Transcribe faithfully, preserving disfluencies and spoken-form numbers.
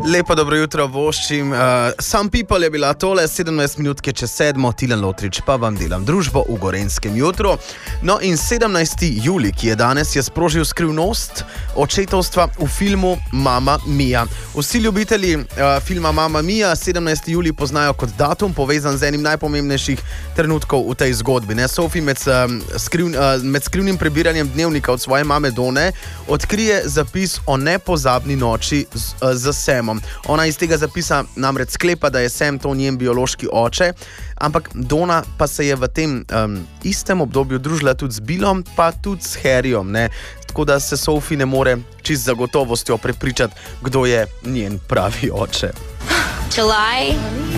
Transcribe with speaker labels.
Speaker 1: Lepo dobro jutro voščim. Uh, Some People je bila tole, sedemnajst minutke čez sedmo, Tilen Lotrič pa vam delam družbo v Gorenjskem jutru. No in sedemnajsti julij, ki je danes, je sprožil skrivnost očetovstva v filmu Mamma Mia. Vsi ljubitelji uh, filma Mamma Mia sedemnajsti julij poznajo kot datum, povezan z enim najpomembnejših trenutkov v tej zgodbi. Ne? Sophie med, um, skriv, uh, med skrivnim prebiranjem dnevnika od svoje mame Done odkrije zapis o nepozabni noči z, uh, z Samom. Ona iz tega zapisa namreč sklepa, da je Sam to njen biološki oče, ampak Donna pa se je v tem um, istem obdobju družila tudi z Billom, pa tudi s Harryjem, ne? Tako da se Sophie ne more čist z zagotovostjo prepričati, kdo je njen pravi oče.
Speaker 2: July